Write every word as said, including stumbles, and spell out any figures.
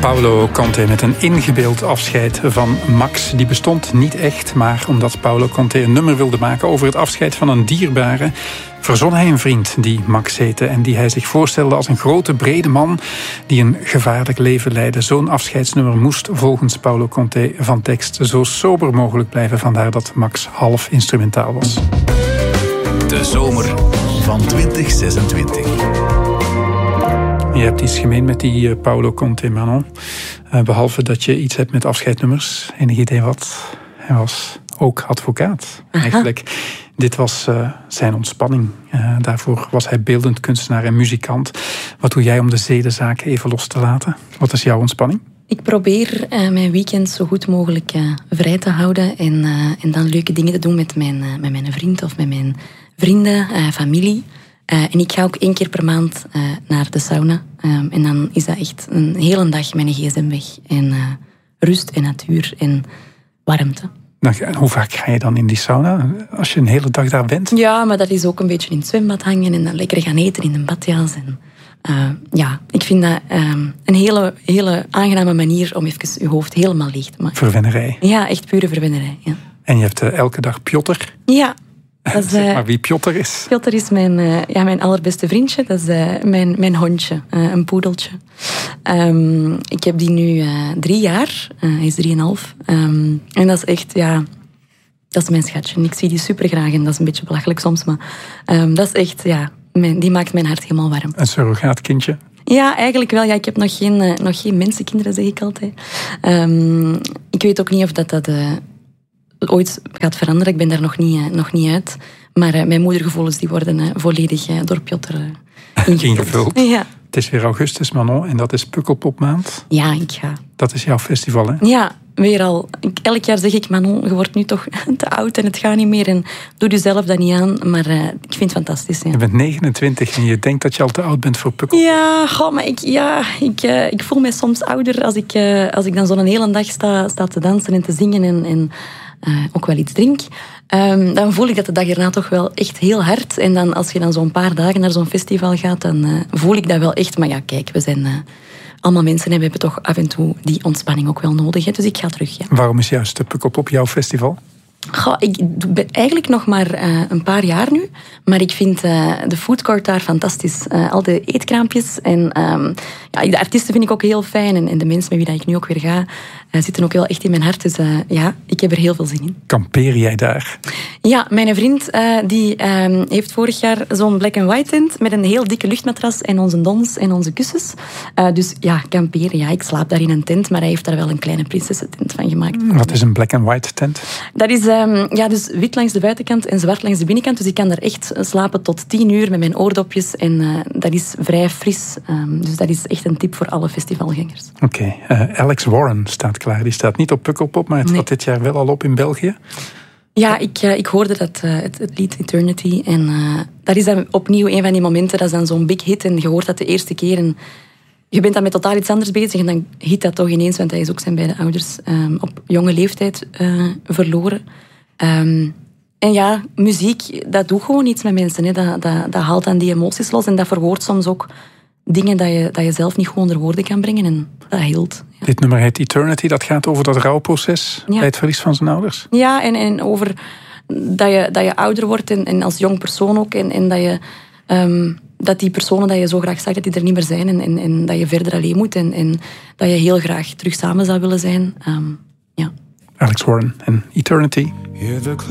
Paolo Conte met een ingebeeld afscheid van Max. Die bestond niet echt, maar omdat Paolo Conte een nummer wilde maken over het afscheid van een dierbare, verzon hij een vriend die Max heette en die hij zich voorstelde als een grote, brede man die een gevaarlijk leven leidde. Zo'n afscheidsnummer moest volgens Paolo Conte van tekst zo sober mogelijk blijven. Vandaar dat Max half instrumentaal was. De zomer van twintig zesentwintig. Je hebt iets gemeen met die Paolo Conte, Manon. Uh, behalve dat je iets hebt met afscheidnummers. Enig idee wat? Hij was ook advocaat, eigenlijk. Aha. Dit was uh, zijn ontspanning. Uh, daarvoor was hij beeldend kunstenaar en muzikant. Wat doe jij om de zedenzaken even los te laten? Wat is jouw ontspanning? Ik probeer uh, mijn weekend zo goed mogelijk uh, vrij te houden. En, uh, en dan leuke dingen te doen met mijn, uh, met mijn vriend of met mijn vrienden, uh, familie. Uh, en ik ga ook één keer per maand uh, naar de sauna. Um, en dan is dat echt een hele dag met een gsm weg. En uh, rust en natuur en warmte. Nou, hoe vaak ga je dan in die sauna? Als je een hele dag daar bent? Ja, maar dat is ook een beetje in het zwembad hangen. En dan lekker gaan eten in een badjas. En, uh, ja, ik vind dat um, een hele, hele aangename manier om even je hoofd helemaal leeg te maken. Verwennerij. Ja, echt pure verwennerij. Ja. En je hebt uh, elke dag Piotr? Ja. Dat is, zeg maar wie Piotr is. Piotr is mijn, uh, ja, mijn allerbeste vriendje. Dat is uh, mijn, mijn hondje, uh, een poedeltje. Um, ik heb die nu uh, drie jaar. Uh, hij is drieënhalf. Um, en dat is echt, ja... Dat is mijn schatje. Ik zie die super graag en dat is een beetje belachelijk soms. Maar um, dat is echt, ja... Mijn, die maakt mijn hart helemaal warm. Een surrogaatkindje? Ja, eigenlijk wel. Ja, ik heb nog geen, uh, nog geen mensenkinderen, zeg ik altijd. Um, ik weet ook niet of dat... dat uh, ooit gaat veranderen. Ik ben daar nog niet, uh, nog niet uit. Maar uh, mijn moedergevoelens die worden uh, volledig uh, door Piotr uh, ingevuld. ingevuld. Ja. Het is weer augustus, Manon, en dat is Pukkelpopmaand. Ja, ik ga. Dat is jouw festival, hè? Ja, weer al. Ik, elk jaar zeg ik, Manon, je wordt nu toch te oud en het gaat niet meer. En doe jezelf dat niet aan. Maar uh, ik vind het fantastisch. Ja. Je bent negenentwintig en je denkt dat je al te oud bent voor Pukkelpop. Ja, goh, maar ik, ja, ik, uh, ik voel me soms ouder als ik, uh, als ik dan zo'n hele dag sta, sta te dansen en te zingen en... en Uh, ook wel iets drink, um, dan voel ik dat de dag erna toch wel echt heel hard. En dan als je dan zo'n paar dagen naar zo'n festival gaat, dan uh, voel ik dat wel echt. Maar ja, kijk, we zijn uh, allemaal mensen en we hebben toch af en toe die ontspanning ook wel nodig. Hè? Dus ik ga terug, ja. Waarom is juist de Pukkelpop jouw festival? Goh, ik ben eigenlijk nog maar uh, een paar jaar nu. Maar ik vind uh, de foodcourt daar fantastisch. Uh, al de eetkraampjes. En um, ja, de artiesten vind ik ook heel fijn. En, en de mensen met wie ik nu ook weer ga, uh, zitten ook wel echt in mijn hart. Dus uh, ja, ik heb er heel veel zin in. Kampeer jij daar? Ja, mijn vriend uh, die uh, heeft vorig jaar zo'n black and white tent met een heel dikke luchtmatras en onze dons en onze kussens. Uh, dus ja, kamperen. Ja, ik slaap daar in een tent, maar hij heeft daar wel een kleine prinsessentent van gemaakt. Wat is een black and white tent? Dat is um, ja, dus wit langs de buitenkant en zwart langs de binnenkant. Dus ik kan daar echt slapen tot tien uur met mijn oordopjes. En uh, dat is vrij fris. Um, dus dat is echt een tip voor alle festivalgangers. Oké. Okay. Uh, Alex Warren staat klaar. Die staat niet op Pukkelpop, maar het nee. gaat dit jaar wel al op in België. Ja, ik, uh, ik hoorde dat, uh, het, het lied Eternity. En uh, dat is dan opnieuw een van die momenten. Dat is dan zo'n big hit. En je hoort dat de eerste keer. En je bent dan met totaal iets anders bezig. En dan hit dat toch ineens. Want hij is ook zijn beide ouders um, op jonge leeftijd uh, verloren. Um, en ja, muziek, dat doet gewoon iets met mensen. Hè. Dat, dat, dat haalt dan die emoties los. En dat verwoordt soms ook dingen dat je, dat je zelf niet gewoon onder woorden kan brengen. En dat hield. Ja. Dit nummer heet Eternity. Dat gaat over dat rouwproces ja. bij het verlies van zijn ouders. Ja, en, en over dat je, dat je ouder wordt. En, en als jong persoon ook. En, en dat, je, um, dat die personen die je zo graag zag, dat die er niet meer zijn. En, en, en dat je verder alleen moet. En, en dat je heel graag terug samen zou willen zijn. Um, ja. Alex Warren en Eternity.